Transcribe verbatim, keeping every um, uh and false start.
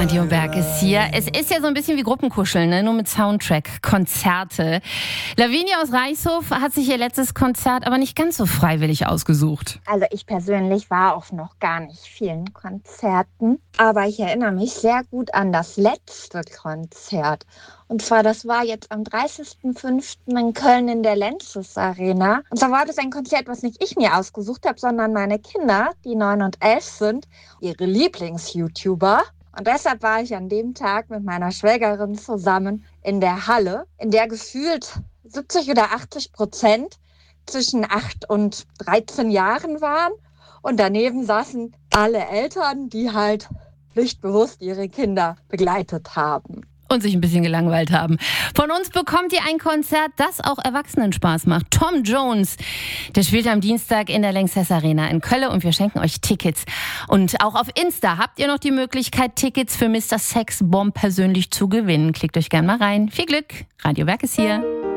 Radio Berg ist hier. Es ist ja so ein bisschen wie Gruppenkuscheln, ne? Nur mit Soundtrack, Konzerte. Lavinia aus Reichshof hat sich ihr letztes Konzert aber nicht ganz so freiwillig ausgesucht. Also ich persönlich war auf noch gar nicht vielen Konzerten, aber ich erinnere mich sehr gut an das letzte Konzert. Und zwar, das war jetzt am dreißigsten fünften in Köln in der Lenzes Arena. Und zwar war das ein Konzert, was nicht ich mir ausgesucht habe, sondern meine Kinder, die neun und elf sind, ihre Lieblings-YouTuber. Und deshalb war ich an dem Tag mit meiner Schwägerin zusammen in der Halle, in der gefühlt siebzig oder achtzig Prozent zwischen acht und dreizehn Jahren waren. Und daneben saßen alle Eltern, die halt pflichtbewusst ihre Kinder begleitet haben. Und sich ein bisschen gelangweilt haben. Von uns bekommt ihr ein Konzert, das auch Erwachsenen Spaß macht. Tom Jones, der spielt am Dienstag in der Lanxess Arena in Köln und wir schenken euch Tickets. Und auch auf Insta habt ihr noch die Möglichkeit, Tickets für Mister Sex Bomb persönlich zu gewinnen. Klickt euch gerne mal rein. Viel Glück, Radio Berg ist hier.